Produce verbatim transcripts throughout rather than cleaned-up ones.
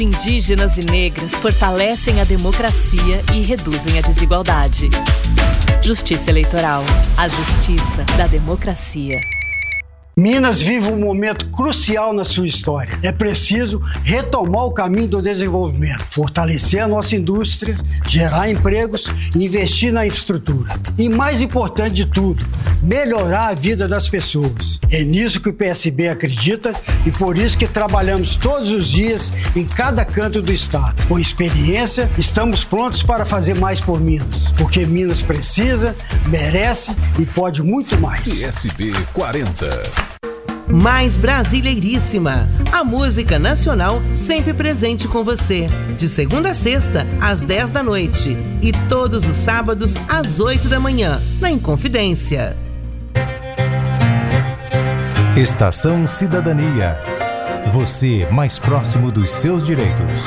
Indígenas e negras fortalecem a democracia e reduzem a desigualdade. Justiça Eleitoral. A justiça da democracia. Minas vive um momento crucial na sua história. É preciso retomar o caminho do desenvolvimento, fortalecer a nossa indústria, gerar empregos e investir na infraestrutura. E mais importante de tudo, melhorar a vida das pessoas. É nisso que o P S B acredita e por isso que trabalhamos todos os dias em cada canto do estado. Com experiência, estamos prontos para fazer mais por Minas, porque Minas precisa, merece e pode muito mais. P S B quarenta. Mais Brasileiríssima, a música nacional sempre presente com você. De segunda a sexta, às dez da noite. E todos os sábados, às oito da manhã, na Inconfidência. Estação Cidadania. Você mais próximo dos seus direitos.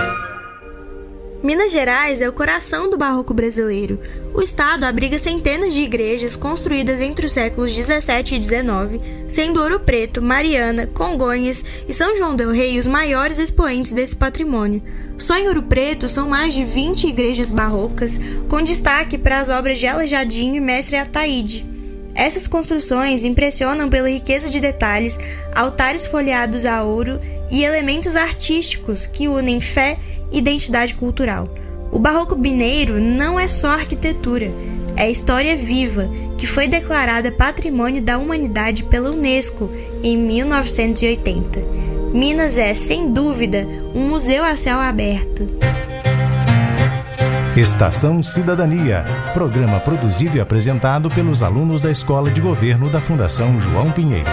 Minas Gerais é o coração do barroco brasileiro. O estado abriga centenas de igrejas construídas entre os séculos dezessete e dezenove, sendo Ouro Preto, Mariana, Congonhas e São João del Rei os maiores expoentes desse patrimônio. Só em Ouro Preto são mais de vinte igrejas barrocas, com destaque para as obras de Alejadinho e Mestre Ataíde. Essas construções impressionam pela riqueza de detalhes, altares folheados a ouro e elementos artísticos que unem fé e identidade cultural. O barroco mineiro não é só arquitetura, é história viva, que foi declarada Patrimônio da Humanidade pela Unesco em mil novecentos e oitenta. Minas é, sem dúvida, um museu a céu aberto. Estação Cidadania, programa produzido e apresentado pelos alunos da Escola de Governo da Fundação João Pinheiro.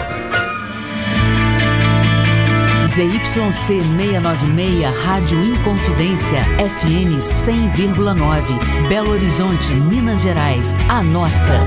Z Y C seiscentos e noventa e seis, Rádio Inconfidência, F M cem vírgula nove, Belo Horizonte, Minas Gerais, a nossa.